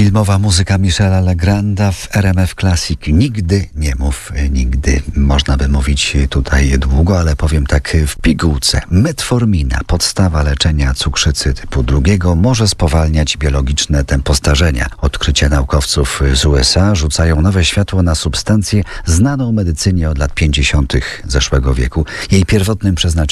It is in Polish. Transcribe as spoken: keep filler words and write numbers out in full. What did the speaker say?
Filmowa muzyka Michela Legranda w R M F Classic. Nigdy nie mów nigdy. Można by mówić tutaj długo, ale powiem tak w pigułce. Metformina, podstawa leczenia cukrzycy typu drugiego, może spowalniać biologiczne tempo starzenia. Odkrycia naukowców z U S A rzucają nowe światło na substancję znaną medycynie od lat pięćdziesiątych zeszłego wieku. Jej pierwotnym przeznaczeniem